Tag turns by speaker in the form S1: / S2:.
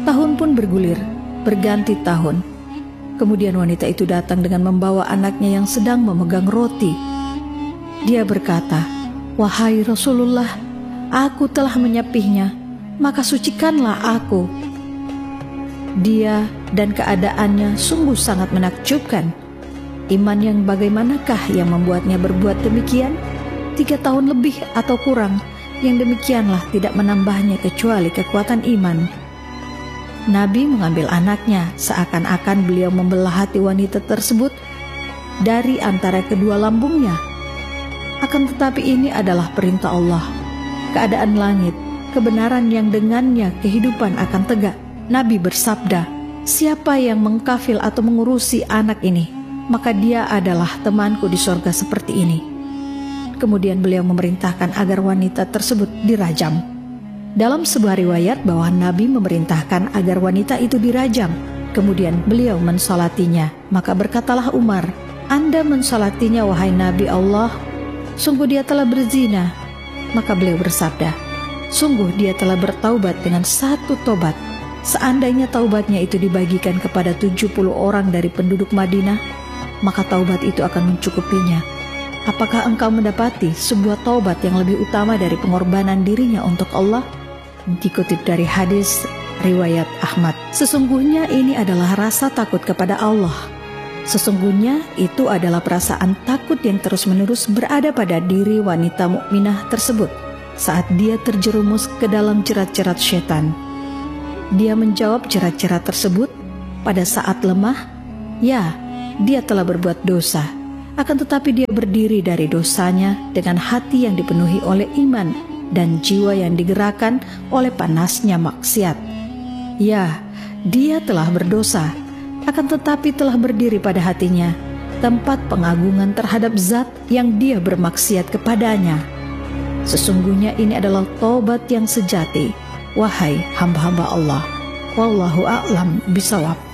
S1: Tahun pun bergulir, berganti tahun. Kemudian wanita itu datang dengan membawa anaknya yang sedang memegang roti. Dia berkata, "Wahai Rasulullah, aku telah menyepihnya, maka sucikanlah aku." Dia dan keadaannya sungguh sangat menakjubkan. Iman yang bagaimanakah yang membuatnya berbuat demikian? 3 tahun lebih atau kurang, yang demikianlah tidak menambahnya kecuali kekuatan iman. Nabi mengambil anaknya, seakan-akan beliau membelah hati wanita tersebut dari antara kedua lambungnya. Akan tetapi ini adalah perintah Allah, keadaan langit, kebenaran yang dengannya kehidupan akan tegak. Nabi bersabda, "Siapa yang mengkafil atau mengurusi anak ini, maka dia adalah temanku di sorga seperti ini." Kemudian beliau memerintahkan agar wanita tersebut dirajam. Dalam sebuah riwayat bahwa Nabi memerintahkan agar wanita itu dirajam. Kemudian beliau mensolatinya. Maka berkatalah Umar, "Anda mensolatinya wahai Nabi Allah, sungguh dia telah berzina." Maka beliau bersabda, "Sungguh dia telah bertaubat dengan 1 tobat. Seandainya taubatnya itu dibagikan kepada 70 orang dari penduduk Madinah, maka taubat itu akan mencukupinya. Apakah engkau mendapati sebuah taubat yang lebih utama dari pengorbanan dirinya untuk Allah?" Dikutip dari hadis riwayat Ahmad. Sesungguhnya ini adalah rasa takut kepada Allah. Sesungguhnya itu adalah perasaan takut yang terus-menerus berada pada diri wanita mukminah tersebut saat dia terjerumus ke dalam jerat-jerat syaitan. Dia menjawab jerat-jerat tersebut pada saat lemah, ya, dia telah berbuat dosa. Akan tetapi dia berdiri dari dosanya dengan hati yang dipenuhi oleh iman dan jiwa yang digerakkan oleh panasnya maksiat. Ya, dia telah berdosa, akan tetapi telah berdiri pada hatinya tempat pengagungan terhadap zat yang dia bermaksiat kepadanya. Sesungguhnya ini adalah taubat yang sejati, wahai hamba-hamba Allah. Wallahu a'lam bishawab.